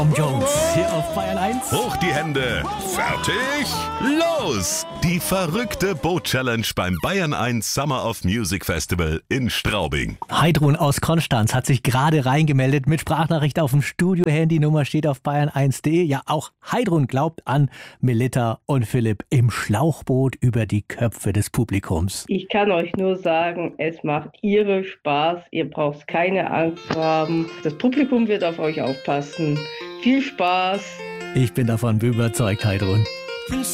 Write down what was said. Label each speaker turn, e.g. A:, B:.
A: Tom Jones hier auf Bayern 1.
B: Hoch die Hände, fertig, los! Die verrückte Boot-Challenge beim Bayern 1 Summer of Music Festival in Straubing.
A: Heidrun aus Konstanz hat sich gerade reingemeldet mit Sprachnachricht auf dem Studio-Handynummer, steht auf bayern1.de. Ja, auch Heidrun glaubt an Melitta und Philipp im Schlauchboot über die Köpfe des Publikums.
C: Ich kann euch nur sagen, es macht irre Spaß. Ihr braucht keine Angst zu haben. Das Publikum wird auf euch aufpassen. Viel Spaß!
A: Ich bin davon überzeugt, Heidrun.